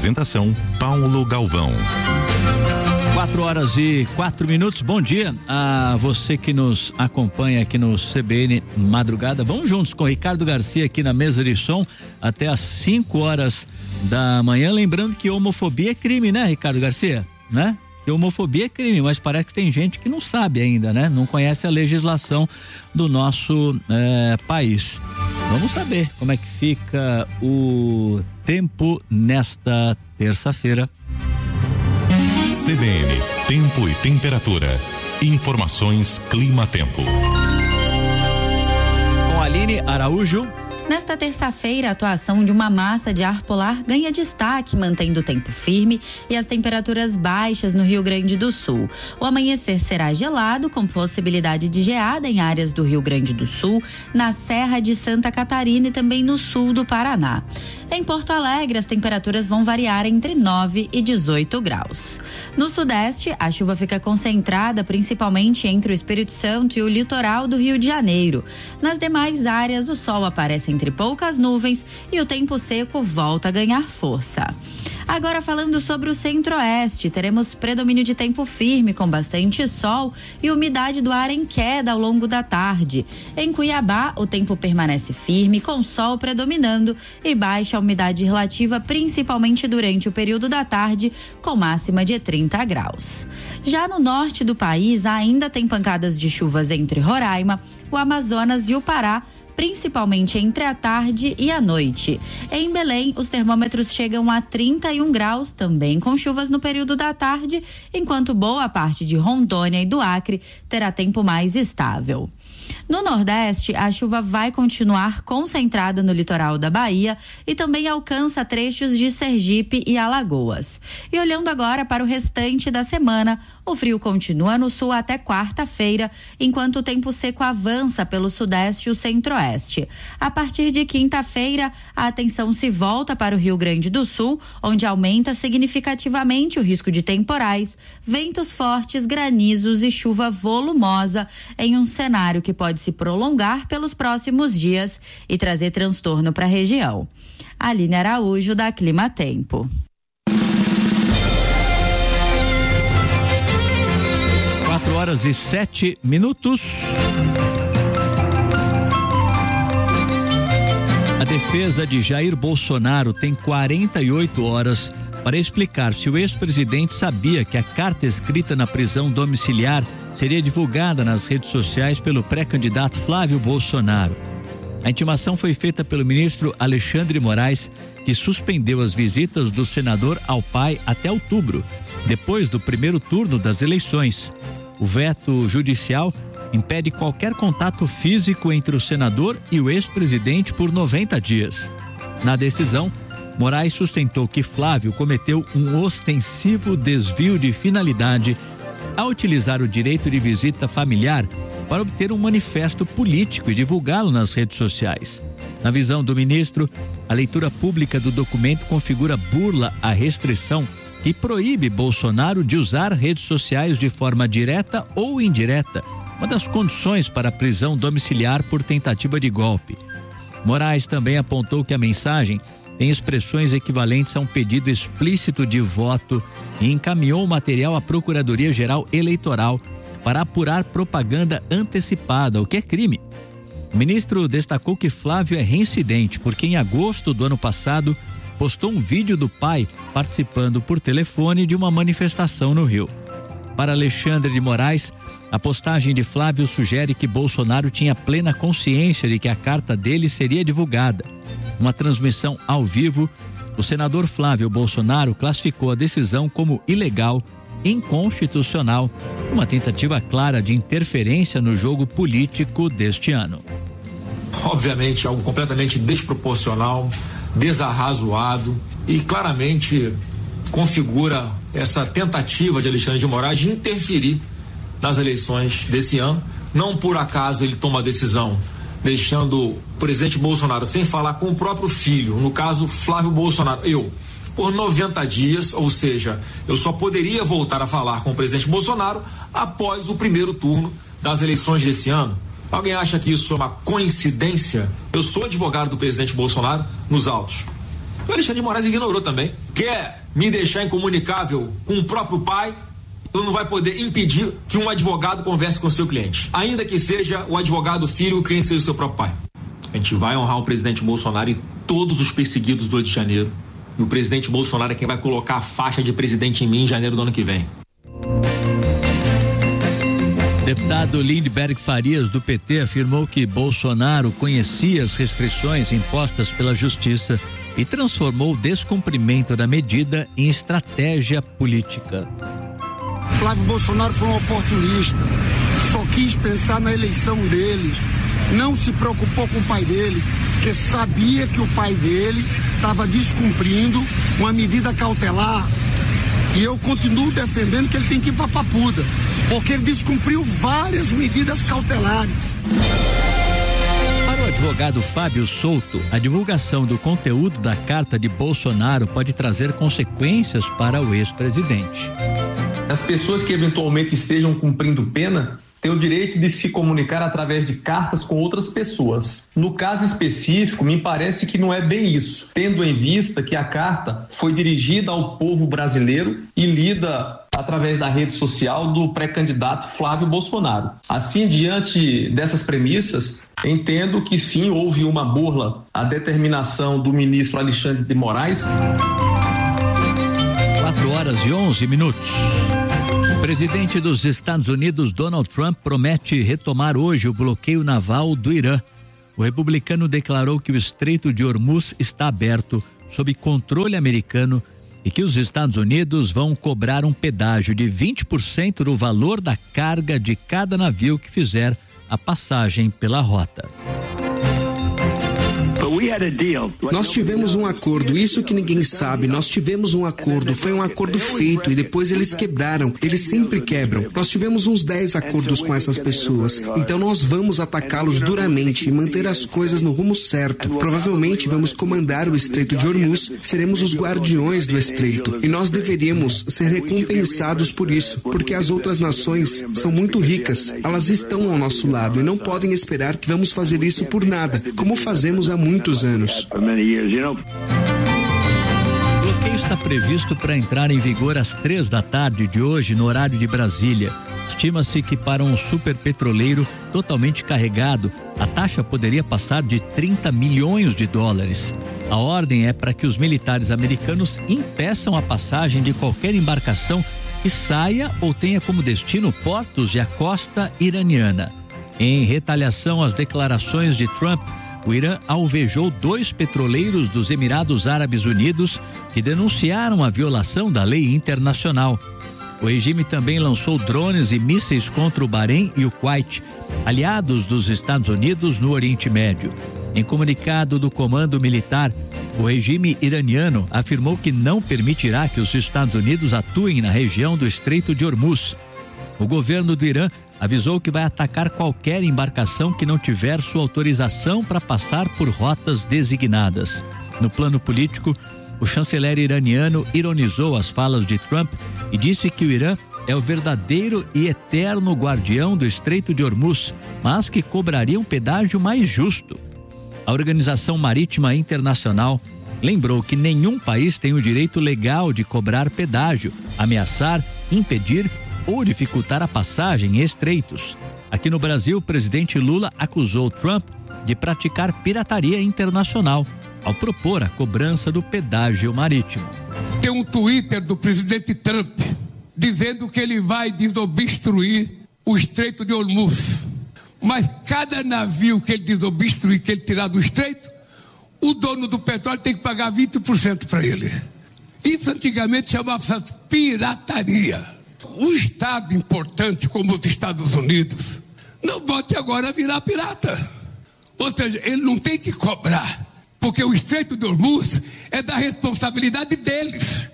Apresentação Paulo Galvão. 4h04. Bom dia a você que nos acompanha aqui no CBN Madrugada. Vamos juntos com o Ricardo Garcia aqui na mesa de som até às 5 horas da manhã. Lembrando que homofobia é crime, né, Ricardo Garcia? Né? Que homofobia é crime, mas parece que tem gente que não sabe ainda, né? Não conhece a legislação do nosso país. Vamos saber como é que fica o tempo nesta terça-feira. CBN, tempo e temperatura. Informações Clima-Tempo. Com Aline Araújo. Nesta terça-feira, a atuação de uma massa de ar polar ganha destaque, mantendo o tempo firme e as temperaturas baixas no Rio Grande do Sul. O amanhecer será gelado, com possibilidade de geada em áreas do Rio Grande do Sul, na Serra de Santa Catarina e também no sul do Paraná. Em Porto Alegre, as temperaturas vão variar entre 9 e 18 graus. No sudeste, a chuva fica concentrada principalmente entre o Espírito Santo e o litoral do Rio de Janeiro. Nas demais áreas, o sol aparece entre poucas nuvens e o tempo seco volta a ganhar força. Agora falando sobre o centro-oeste, teremos predomínio de tempo firme com bastante sol e umidade do ar em queda ao longo da tarde. Em Cuiabá, o tempo permanece firme com sol predominando e baixa umidade relativa principalmente durante o período da tarde, com máxima de 30 graus. Já no norte do país, ainda tem pancadas de chuvas entre Roraima, o Amazonas e o Pará, principalmente entre a tarde e a noite. Em Belém, os termômetros chegam a 31 graus, também com chuvas no período da tarde, enquanto boa parte de Rondônia e do Acre terá tempo mais estável. No Nordeste, a chuva vai continuar concentrada no litoral da Bahia e também alcança trechos de Sergipe e Alagoas. E olhando agora para o restante da semana, o frio continua no sul até quarta-feira, enquanto o tempo seco avança pelo sudeste e o centro-oeste. A partir de quinta-feira, a atenção se volta para o Rio Grande do Sul, onde aumenta significativamente o risco de temporais, ventos fortes, granizos e chuva volumosa, em um cenário que pode se prolongar pelos próximos dias e trazer transtorno para a região. Aline Araújo, da Clima-Tempo. 4h07. A defesa de Jair Bolsonaro tem 48 horas para explicar se o ex-presidente sabia que a carta escrita na prisão domiciliar seria divulgada nas redes sociais pelo pré-candidato Flávio Bolsonaro. A intimação foi feita pelo ministro Alexandre de Moraes, que suspendeu as visitas do senador ao pai até outubro, depois do primeiro turno das eleições. O veto judicial impede qualquer contato físico entre o senador e o ex-presidente por 90 dias. Na decisão, Moraes sustentou que Flávio cometeu um ostensivo desvio de finalidade ao utilizar o direito de visita familiar para obter um manifesto político e divulgá-lo nas redes sociais. Na visão do ministro, a leitura pública do documento configura burla à restrição que proíbe Bolsonaro de usar redes sociais de forma direta ou indireta, uma das condições para a prisão domiciliar por tentativa de golpe. Moraes também apontou que a mensagem tem expressões equivalentes a um pedido explícito de voto e encaminhou o material à Procuradoria-Geral Eleitoral para apurar propaganda antecipada, o que é crime. O ministro destacou que Flávio é reincidente porque em agosto do ano passado postou um vídeo do pai participando por telefone de uma manifestação no Rio. Para Alexandre de Moraes, a postagem de Flávio sugere que Bolsonaro tinha plena consciência de que a carta dele seria divulgada. Uma transmissão ao vivo, o senador Flávio Bolsonaro classificou a decisão como ilegal, inconstitucional, uma tentativa clara de interferência no jogo político deste ano. Obviamente, algo completamente desproporcional, desarrazoado e claramente configura essa tentativa de Alexandre de Moraes de interferir nas eleições desse ano. Não por acaso ele toma a decisão deixando o presidente Bolsonaro sem falar com o próprio filho, no caso Flávio Bolsonaro, por 90 dias, ou seja, eu só poderia voltar a falar com o presidente Bolsonaro após o primeiro turno das eleições desse ano. Alguém acha que isso é uma coincidência? Eu sou advogado do presidente Bolsonaro nos autos. O Alexandre de Moraes ignorou também. quer me deixar incomunicável com o próprio pai, não vai poder impedir que um advogado converse com o seu cliente. Ainda que seja o advogado filho, o cliente seja o seu próprio pai. A gente vai honrar o presidente Bolsonaro e todos os perseguidos do 8 de janeiro. E o presidente Bolsonaro é quem vai colocar a faixa de presidente em mim em janeiro do ano que vem. Deputado Lindbergh Farias, do PT, afirmou que Bolsonaro conhecia as restrições impostas pela Justiça e transformou o descumprimento da medida em estratégia política. Flávio Bolsonaro foi um oportunista, só quis pensar na eleição dele, não se preocupou com o pai dele, porque sabia que o pai dele estava descumprindo uma medida cautelar. E eu continuo defendendo que ele tem que ir para Papuda, porque ele descumpriu várias medidas cautelares. Para o advogado Fábio Souto, a divulgação do conteúdo da carta de Bolsonaro pode trazer consequências para o ex-presidente. As pessoas que eventualmente estejam cumprindo pena têm o direito de se comunicar através de cartas com outras pessoas. No caso específico, me parece que não é bem isso, tendo em vista que a carta foi dirigida ao povo brasileiro e lida através da rede social do pré-candidato Flávio Bolsonaro. Assim, diante dessas premissas, entendo que sim, houve uma burla à determinação do ministro Alexandre de Moraes. 4h11. O presidente dos Estados Unidos, Donald Trump, promete retomar hoje o bloqueio naval do Irã. O republicano declarou que o Estreito de Hormuz está aberto, sob controle americano, e que os Estados Unidos vão cobrar um pedágio de 20% do valor da carga de cada navio que fizer a passagem pela rota. Nós tivemos um acordo, isso que ninguém sabe, nós tivemos um acordo, foi um acordo feito e depois eles quebraram, eles sempre quebram. Nós tivemos uns 10 acordos com essas pessoas, então nós vamos atacá-los duramente e manter as coisas no rumo certo. Provavelmente vamos comandar o Estreito de Hormuz, seremos os guardiões do Estreito e nós deveríamos ser recompensados por isso, porque as outras nações são muito ricas, elas estão ao nosso lado e não podem esperar que vamos fazer isso por nada, como fazemos há muitos anos. O bloqueio está previsto para entrar em vigor às 3h de hoje, no horário de Brasília. Estima-se que para um superpetroleiro totalmente carregado, a taxa poderia passar de 30 milhões de dólares. A ordem é para que os militares americanos impeçam a passagem de qualquer embarcação que saia ou tenha como destino portos e a costa iraniana. Em retaliação às declarações de Trump, o Irã alvejou 2 petroleiros dos Emirados Árabes Unidos que denunciaram a violação da lei internacional. O regime também lançou drones e mísseis contra o Bahrein e o Kuwait, aliados dos Estados Unidos no Oriente Médio. Em comunicado do Comando Militar, o regime iraniano afirmou que não permitirá que os Estados Unidos atuem na região do Estreito de Hormuz. O governo do Irã avisou que vai atacar qualquer embarcação que não tiver sua autorização para passar por rotas designadas. No plano político, o chanceler iraniano ironizou as falas de Trump e disse que o Irã é o verdadeiro e eterno guardião do Estreito de Hormuz, mas que cobraria um pedágio mais justo. A Organização Marítima Internacional lembrou que nenhum país tem o direito legal de cobrar pedágio, ameaçar, impedir ou dificultar a passagem em estreitos. Aqui no Brasil, o presidente Lula acusou Trump de praticar pirataria internacional ao propor a cobrança do pedágio marítimo. Tem um Twitter do presidente Trump dizendo que ele vai desobstruir o Estreito de Hormuz. Mas cada navio que ele desobstruir, que ele tirar do estreito, o dono do petróleo tem que pagar 20% para ele. Isso antigamente chamava pirataria. Um Estado importante como os Estados Unidos não pode agora virar pirata. Ou seja, ele não tem que cobrar, porque o Estreito de Hormuz é da responsabilidade deles.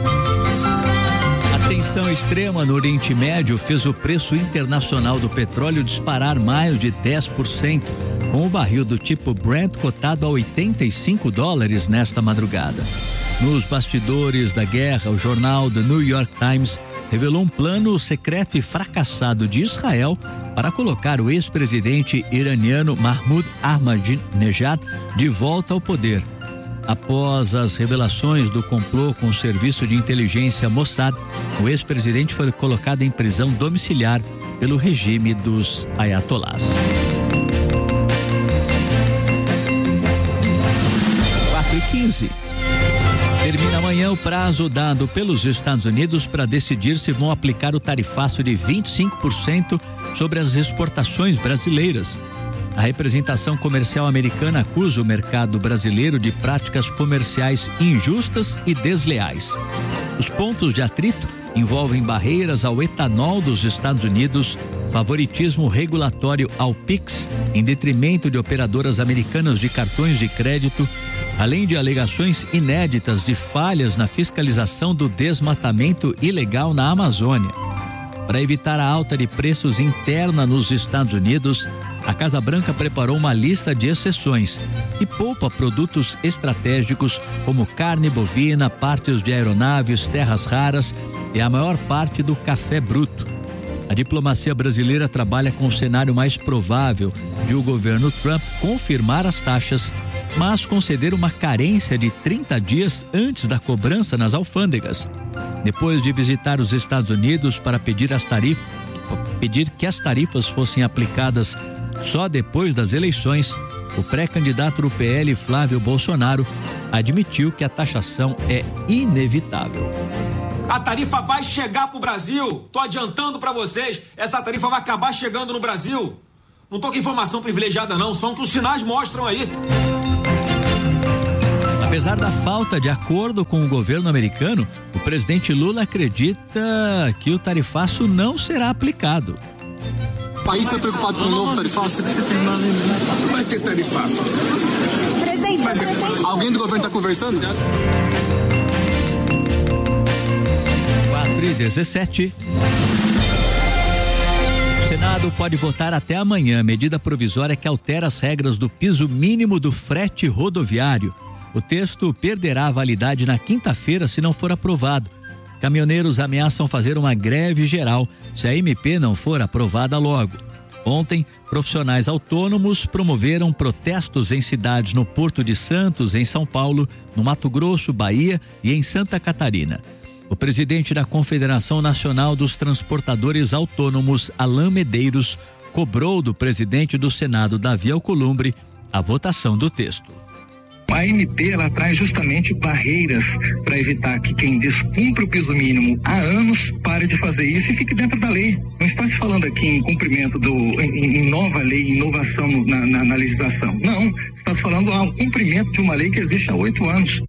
A tensão extrema no Oriente Médio fez o preço internacional do petróleo disparar mais de 10%, com o barril do tipo Brent cotado a $85 nesta madrugada. Nos bastidores da guerra, o jornal The New York Times revelou um plano secreto e fracassado de Israel para colocar o ex-presidente iraniano Mahmoud Ahmadinejad de volta ao poder. Após as revelações do complô com o serviço de inteligência Mossad, o ex-presidente foi colocado em prisão domiciliar pelo regime dos ayatolás. 4h15. Termina amanhã o prazo dado pelos Estados Unidos para decidir se vão aplicar o tarifaço de 25% sobre as exportações brasileiras. A representação comercial americana acusa o mercado brasileiro de práticas comerciais injustas e desleais. Os pontos de atrito envolvem barreiras ao etanol dos Estados Unidos, favoritismo regulatório ao PIX, em detrimento de operadoras americanas de cartões de crédito, além de alegações inéditas de falhas na fiscalização do desmatamento ilegal na Amazônia. Para evitar a alta de preços interna nos Estados Unidos, a Casa Branca preparou uma lista de exceções e poupa produtos estratégicos como carne bovina, partes de aeronaves, terras raras e a maior parte do café bruto. A diplomacia brasileira trabalha com o cenário mais provável de o governo Trump confirmar as taxas, mas conceder uma carência de 30 dias antes da cobrança nas alfândegas. Depois de visitar os Estados Unidos para pedir que as tarifas fossem aplicadas só depois das eleições, o pré-candidato do PL, Flávio Bolsonaro, admitiu que a taxação é inevitável. A tarifa vai chegar pro Brasil. Tô adiantando para vocês. Essa tarifa vai acabar chegando no Brasil. Não tô com informação privilegiada não, são que os sinais mostram aí. Apesar da falta de acordo com o governo americano, o presidente Lula acredita que o tarifaço não será aplicado. O país está preocupado com o novo tarifaço? Não vai ter tarifaço. Alguém do governo está conversando? 4h17. O Senado pode votar até amanhã medida provisória que altera as regras do piso mínimo do frete rodoviário. O texto perderá a validade na quinta-feira se não for aprovado. Caminhoneiros ameaçam fazer uma greve geral se a MP não for aprovada logo. Ontem, profissionais autônomos promoveram protestos em cidades no Porto de Santos, em São Paulo, no Mato Grosso, Bahia e em Santa Catarina. O presidente da Confederação Nacional dos Transportadores Autônomos, Alain Medeiros, cobrou do presidente do Senado, Davi Alcolumbre, a votação do texto. A MP, ela traz justamente barreiras para evitar que quem descumpre o piso mínimo há anos pare de fazer isso e fique dentro da lei. Não está se falando aqui em cumprimento em nova lei, inovação na legislação. Não, está se falando um cumprimento de uma lei que existe há 8 anos.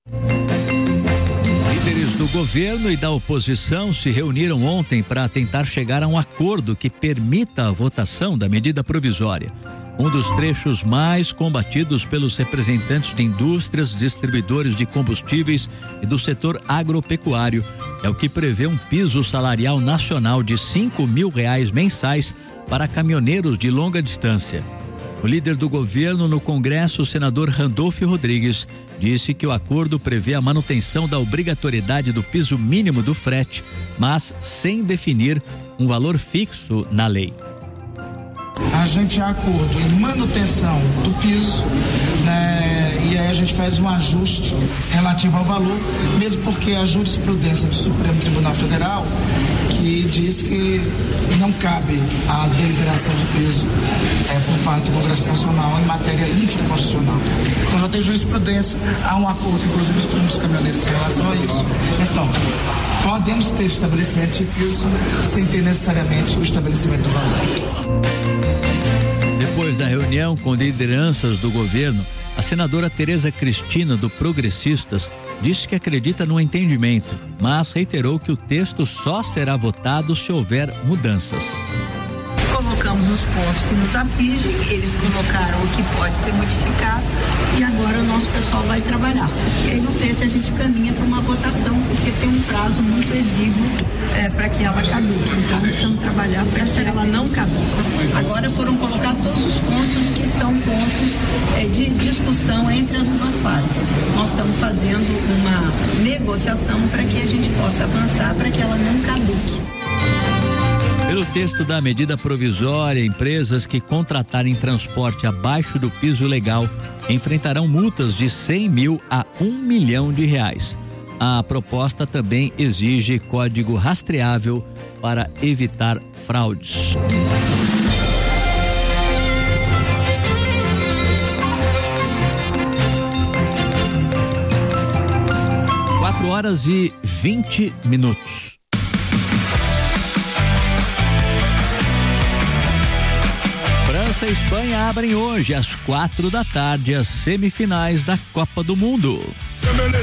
Líderes do governo e da oposição se reuniram ontem para tentar chegar a um acordo que permita a votação da medida provisória. Um dos trechos mais combatidos pelos representantes de indústrias, distribuidores de combustíveis e do setor agropecuário é o que prevê um piso salarial nacional de R$5.000 mensais para caminhoneiros de longa distância. O líder do governo no Congresso, o senador Randolfo Rodrigues, disse que o acordo prevê a manutenção da obrigatoriedade do piso mínimo do frete, mas sem definir um valor fixo na lei. A gente há acordo em manutenção do piso, né, e aí a gente faz um ajuste relativo ao valor, mesmo porque a jurisprudência do Supremo Tribunal Federal que diz que não cabe a deliberação de piso por parte do Congresso Nacional em matéria infraconstitucional. Então já tem jurisprudência, há um acordo, inclusive, dos caminhoneiros em relação a isso. Então, podemos ter estabelecimento de piso sem ter necessariamente o estabelecimento do valor. Depois da reunião com lideranças do governo, a senadora Tereza Cristina, do Progressistas, disse que acredita no entendimento, mas reiterou que o texto só será votado se houver mudanças. Colocamos os pontos que nos afligem, eles colocaram o que pode ser modificado e agora o nosso pessoal vai trabalhar. E aí, vamos ver se a gente caminha para uma votação, porque tem um prazo muito exíguo para que ela caduque. Então, precisamos trabalhar para que ela não caduque. Agora foram colocados todos os pontos que são pontos de discussão entre as duas partes. Nós estamos fazendo uma negociação para que a gente possa avançar para que ela não caduque. Pelo texto da medida provisória, empresas que contratarem transporte abaixo do piso legal enfrentarão multas de 100 mil a 1 milhão de reais. A proposta também exige código rastreável para evitar fraudes. Horas e 20 minutos. França e Espanha abrem hoje às 4 da tarde as semifinais da Copa do Mundo.